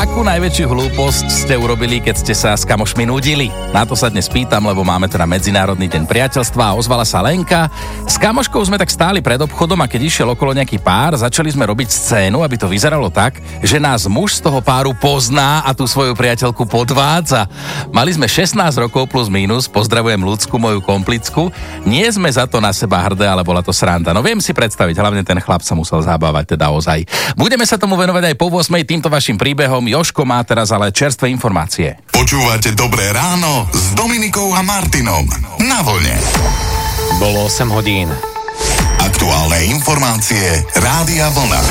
Akú najväčšiu hlúposť ste urobili, keď ste sa s kamošmi nudili? Na to sa dnes pýtam, lebo máme teda Medzinárodný deň priateľstva a ozvala sa Lenka. S kamoškou sme tak stáli pred obchodom a keď išiel okolo nejaký pár, začali sme robiť scénu, aby to vyzeralo tak, že nás muž z toho páru pozná a tú svoju priateľku podvádza. Mali sme 16 rokov plus mínus, pozdravujem Ľudsku, moju komplicku. Nie sme za to na seba hrdé, ale bola to sranda. No viem si predstaviť, hlavne ten chlap sa musel zabávať teda ozaj. Budeme sa tomu venovať aj po 8. týmto vašim príbehom. Jožko má teraz ale čerstvé informácie. Počúvate Dobré ráno s Dominikou a Martinom na vlne. Bolo 8 hodín. Aktuálne informácie Rádia Vlna.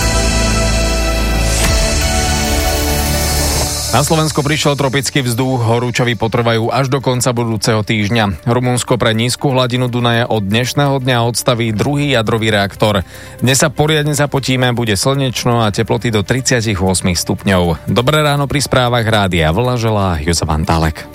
Na Slovensku prišiel tropický vzduch, horúčavy potrvajú až do konca budúceho týždňa. Rumunsko pre nízku hladinu Dunaja od dnešného dňa odstaví druhý jadrový reaktor. Dnes sa poriadne zapotíme, bude slnečno a teploty do 38 stupňov. Dobré ráno pri správach Rádia Vlna želá Jozef Antálek.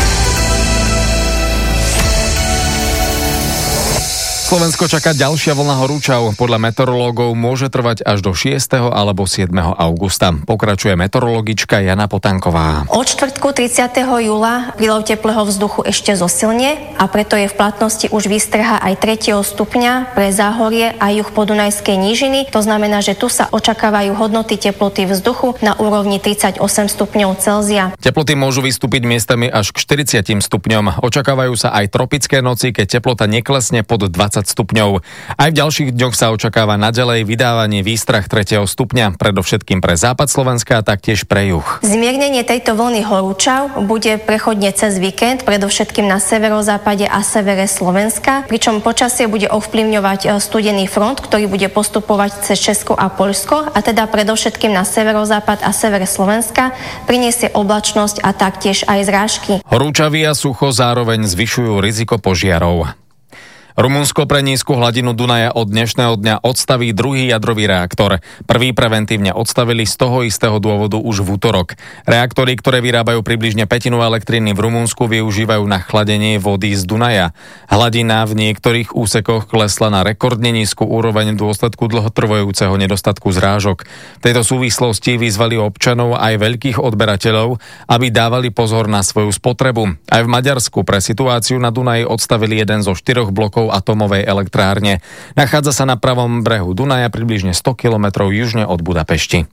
Slovensko čaká ďalšia vlna horúčav. Podľa meteorológov môže trvať až do 6. alebo 7. augusta. Pokračuje meteorologička Jana Potanková. Od štvrtku 30. júla prílev teplého vzduchu ešte zosilne a preto je v platnosti už výstraha aj 3. stupňa pre Záhorie a juh podunajskej nížiny. To znamená, že tu sa očakávajú hodnoty teploty vzduchu na úrovni 38 stupňov Celzia. Teploty môžu vystúpiť miestami až k 40 stupňom. Očakávajú sa aj tropické noci, keď teplota neklesne pod 20 stupňov. Aj v ďalších dňoch sa očakáva naďalej vydávanie výstrah 3. stupňa, predovšetkým pre západ Slovenska a taktiež pre juh. Zmiernenie tejto vlny horúčav bude prechodne cez víkend, predovšetkým na severozápade a severe Slovenska, pričom počasie bude ovplyvňovať studený front, ktorý bude postupovať cez Česko a Poľsko, a teda predovšetkým na severozápad a sever Slovenska prinesie oblačnosť a taktiež aj zrážky. Horúčavy a sucho zároveň zvyšujú riziko požiarov. Rumunsko pre nízku hladinu Dunaja od dnešného dňa odstaví druhý jadrový reaktor. Prvý preventívne odstavili z toho istého dôvodu už v utorok. Reaktory, ktoré vyrábajú približne pätinu elektriny v Rumunsku, využívajú na chladenie vody z Dunaja. Hladina v niektorých úsekoch klesla na rekordne nízku úroveň v dôsledku dlhotrvajúceho nedostatku zrážok. V tejto súvislosti vyzvali občanov aj veľkých odberateľov, aby dávali pozor na svoju spotrebu. Aj v Maďarsku pre situáciu na Dunaji odstavili jeden zo 4 blokov atomovej elektrárne. Nachádza sa na pravom brehu Dunaja približne 100 km južne od Budapešti.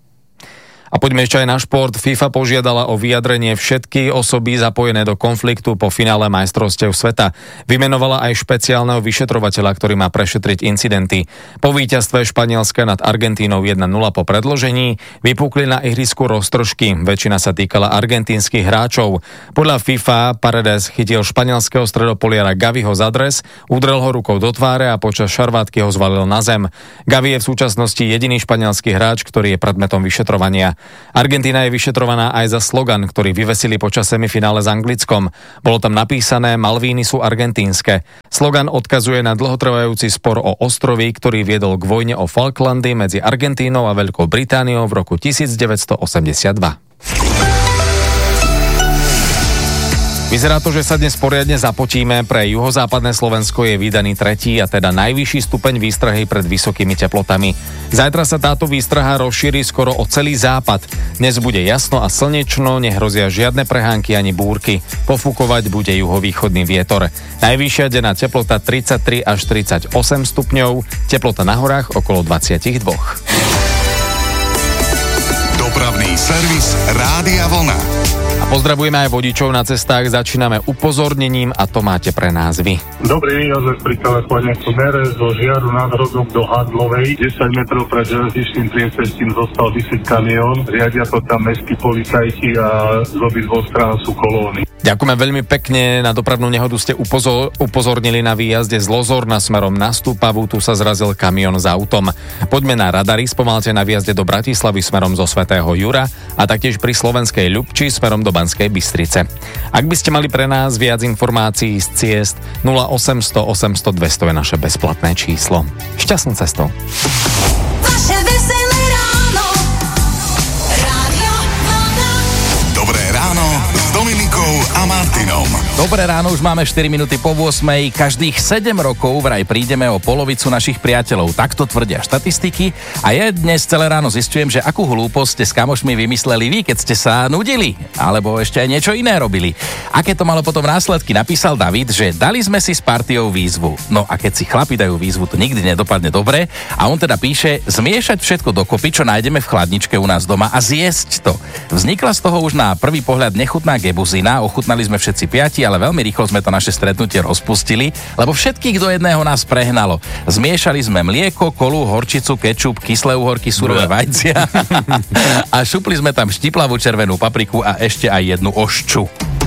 A poďme ešte aj na šport. FIFA požiadala o vyjadrenie všetky osoby zapojené do konfliktu po finále majstrovstiev sveta. Vymenovala aj špeciálneho vyšetrovateľa, ktorý má prešetriť incidenty. Po víťazstve Španielska nad Argentínou 1-0 po predĺžení vypukli na ihrisku roztržky. Väčšina sa týkala argentínskych hráčov. Podľa FIFA Paredes chytil španielského stredopoliara Gaviho za dres, udrel ho rukou do tváre a počas šarvátky ho zvalil na zem. Gavi je v súčasnosti jediný španielský hráč, ktorý je predmetom vyšetrovania. Argentína je vyšetrovaná aj za slogan, ktorý vyvesili počas semifinále s Anglickom. Bolo tam napísané Malvíny sú argentínske. Slogan odkazuje na dlhotrvajúci spor o ostrovy, ktorý viedol k vojne o Falklandy medzi Argentínou a Veľkou Britániou v roku 1982. Vyzerá to, že sa dnes poriadne zapotíme. Pre juhozápadné Slovensko je vydaný tretí a teda najvyšší stupeň výstrahy pred vysokými teplotami. Zajtra sa táto výstraha rozšíri skoro o celý západ. Dnes bude jasno a slnečno, nehrozia žiadne prehánky ani búrky. Pofúkovať bude juhovýchodný vietor. Najvyššia denná teplota 33 až 38 stupňov, teplota na horách okolo 22. Dopravný servis Rádia Vlna. A pozdravujeme aj vodičov na cestách, začíname upozornením a to máte pre nás vy. Dobrý, Jozef pri telefóne. V smere zo Žiaru nad Hrodom do Hadlovej, 10 metrov pred železničným priecestím zostal vysieť kamión, riadia to tam mestskí policajti a z obidvoch strán sú kolóny. Ďakujeme veľmi pekne, na dopravnú nehodu ste upozornili na výjazde z Lozorna smerom na Stúpavu, tu sa zrazil kamión s autom. Poďme na radary, spomalte na výjazde do Bratislavy smerom zo Svätého Jura a taktiež pri Slovenskej Ľubči smerom do Banskej Bystrice. Ak by ste mali pre nás viac informácií z ciest, 0800 800 200 je naše bezplatné číslo. Šťastnú cestou. Dobré ráno s Dominikou a Martinom. Dobré ráno, už máme 4 minúty po 8. Každých 7 rokov vraj prídeme o polovicu našich priateľov. Takto tvrdia štatistiky. A ja dnes celé ráno zistujem, že akú hlúposť ste s kamošmi vymysleli vy, keď ste sa nudili. Alebo ešte aj niečo iné robili. Aké to malo potom následky? Napísal David, že dali sme si s partiou výzvu. No a keď si chlapi dajú výzvu, to nikdy nedopadne dobre. A on teda píše, zmiešať všetko dokopy, čo nájdeme v chladničke u nás doma a zjesť to. Vznikla z toho už na prvý pohľad nechutná gebuzina, ochutnali sme všetci piati, ale veľmi rýchlo sme to naše stretnutie rozpustili, lebo všetkých do jedného nás prehnalo. Zmiešali sme mlieko, kolu, horčicu, kečup, kyslé uhorky, surové vajcia a šupli sme tam štiplavú červenú papriku a ešte aj jednu ošču.